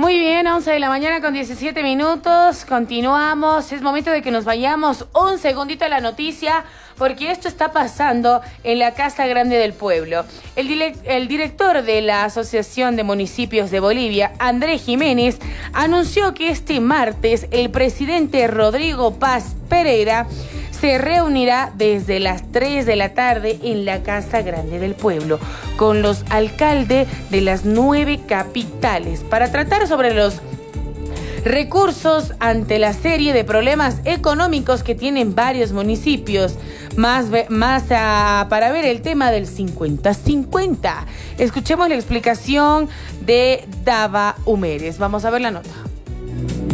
Muy bien, 11 de la mañana con 17 minutos, continuamos, es momento de que nos vayamos un segundito a la noticia, porque esto está pasando en la Casa Grande del Pueblo. El director de la Asociación de Municipios de Bolivia, Andrés Jiménez, anunció que este martes el presidente Rodrigo Paz Pereira se reunirá desde las 3 de la tarde en la Casa Grande del Pueblo con los alcaldes de las 9 capitales para tratar sobre los recursos ante la serie de problemas económicos que tienen varios municipios, para ver el tema del 50-50. Escuchemos la explicación de Dava Humérez. Vamos a ver la nota.